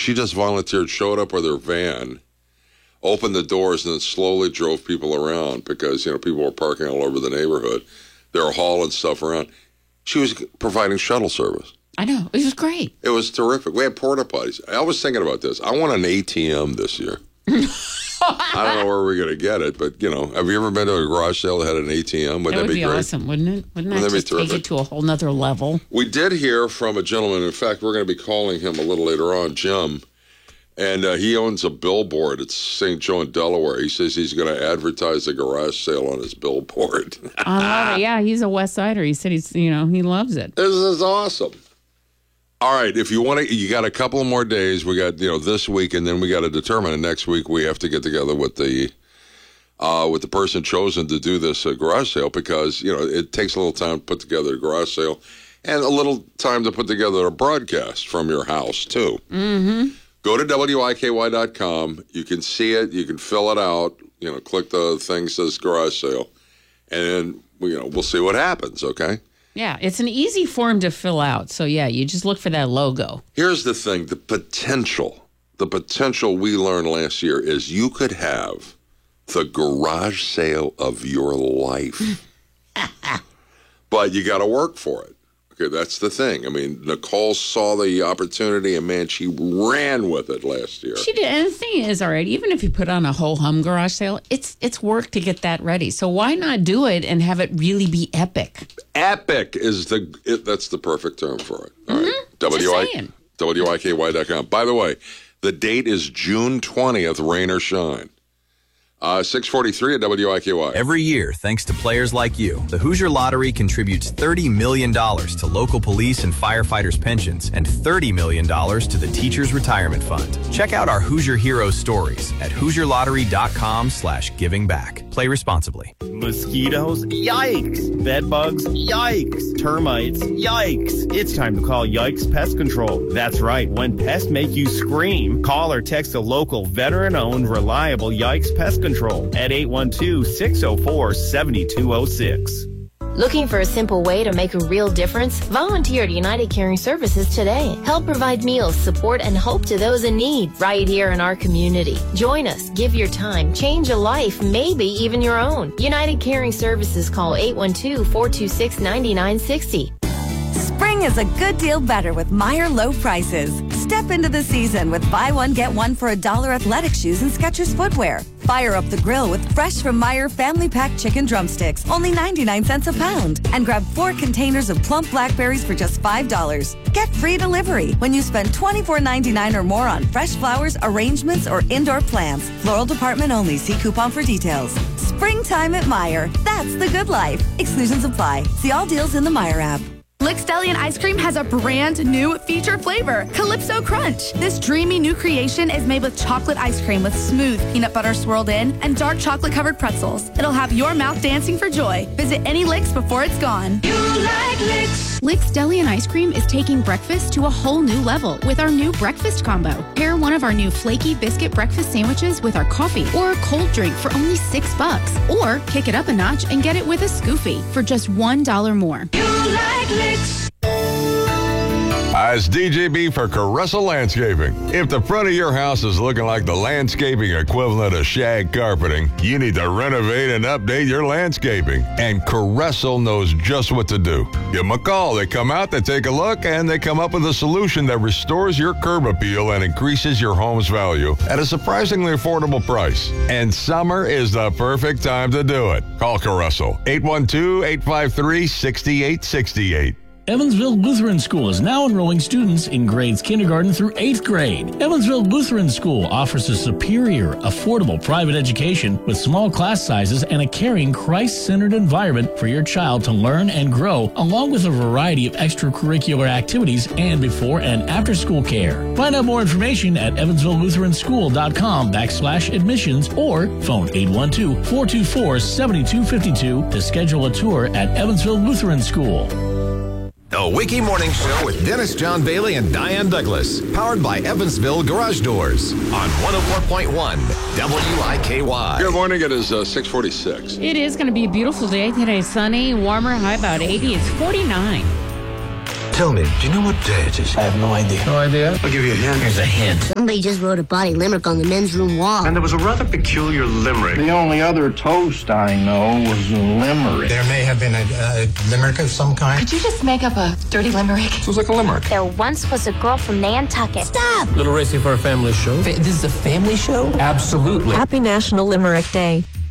She just volunteered, showed up with her van, opened the doors, and then slowly drove people around because, people were parking all over the neighborhood. They were hauling stuff around. She was providing shuttle service. I know. It was great. It was terrific. We had porta potties. I was thinking about this. I want an ATM this year. I don't know where we're going to get it, but, have you ever been to a garage sale that had an ATM? Wouldn't that be great? Awesome, wouldn't it? Wouldn't that just take it to a whole nother level? We did hear from a gentleman. In fact, we're going to be calling him a little later on, Jim. And he owns a billboard at St. Joe in Delaware. He says he's going to advertise a garage sale on his billboard. I love it. Yeah, he's a West Sider. He said he loves it. This is awesome. All right, if you want to, you got a couple of more days. We got, this week, and then we got to determine. And next week we have to get together with the person chosen to do this garage sale because, it takes a little time to put together a garage sale and a little time to put together a broadcast from your house, too. Mm-hmm. Go to WIKY.com. You can see it. You can fill it out. Click the thing that says garage sale. And then, we'll see what happens, okay? Yeah, it's an easy form to fill out. So, yeah, you just look for that logo. Here's the thing. The potential we learned last year is you could have the garage sale of your life. But you got to work for it. Okay, that's the thing. I mean, Nicole saw the opportunity, and, man, she ran with it last year. She did. And the thing is, all right, even if you put on a whole garage sale, it's work to get that ready. So why not do it and have it really be epic? Epic is that's the perfect term for it. All right. WIKY.com. By the way, the date is June 20th, rain or shine. 6:43 at WIKY. Every year, thanks to players like you, the Hoosier Lottery contributes $30 million to local police and firefighters' pensions and $30 million to the Teachers Retirement Fund. Check out our Hoosier Heroes stories at HoosierLottery.com/givingback. Play responsibly. Mosquitoes? Yikes! Bed bugs? Yikes! Termites? Yikes! It's time to call Yikes Pest Control. That's right, when pests make you scream, call or text a local veteran-owned, reliable Yikes Pest Control at 812-604-7206. Looking for a simple way to make a real difference? Volunteer at United Caring Services today. Help provide meals, support, and hope to those in need right here in our community. Join us, give your time, change a life, maybe even your own. United Caring Services, call 812-426-9960. Spring is a good deal better with Meijer low prices. Step into the season with buy one, get one for $1 athletic shoes and Skechers footwear. Fire up the grill with fresh from Meijer family pack chicken drumsticks, only 99 cents a pound. And grab 4 containers of plump blackberries for just $5. Get free delivery when you spend $24.99 or more on fresh flowers, arrangements, or indoor plants. Floral department only. See coupon for details. Springtime at Meijer. That's the good life. Exclusions apply. See all deals in the Meijer app. Lick's Deli and Ice Cream has a brand new feature flavor, Calypso Crunch. This dreamy new creation is made with chocolate ice cream with smooth peanut butter swirled in and dark chocolate covered pretzels. It'll have your mouth dancing for joy. Visit any Lick's before it's gone. You like Lick's. Lick's Deli and Ice Cream is taking breakfast to a whole new level with our new breakfast combo. Pair one of our new flaky biscuit breakfast sandwiches with our coffee or a cold drink for only $6. Or kick it up a notch and get it with a Scoofy for just $1 more. You like Lick's. It's DJB for Caressa Landscaping. If the front of your house is looking like the landscaping equivalent of shag carpeting, you need to renovate and update your landscaping. And Caressa knows just what to do. Give them a call. They come out, they take a look, and they come up with a solution that restores your curb appeal and increases your home's value at a surprisingly affordable price. And summer is the perfect time to do it. Call Caressa, 812-853-6868. Evansville Lutheran School is now enrolling students in grades kindergarten through 8th grade. Evansville Lutheran School offers a superior, affordable private education with small class sizes and a caring, Christ-centered environment for your child to learn and grow, along with a variety of extracurricular activities and before and after school care. Find out more information at evansvillelutheranschool.com/admissions or phone 812-424-7252 to schedule a tour at Evansville Lutheran School. The Wiki Morning Show with Dennis John Bailey and Diane Douglas. Powered by Evansville Garage Doors on 104.1 WIKY. Good morning. It is 6:46. It is going to be a beautiful day today. Sunny, warmer, high about 80. It's 49. Tell me, do you know what day it is? I have no idea. No idea? I'll give you a hint. Here's a hint. Somebody just wrote a body limerick on the men's room wall. And there was a rather peculiar limerick. The only other toast I know was a limerick. There may have been a limerick of some kind. Could you just make up a dirty limerick? It was like a limerick. There once was a girl from Nantucket. Stop! Little racing for a family show. This is a family show? Absolutely. Happy National Limerick Day.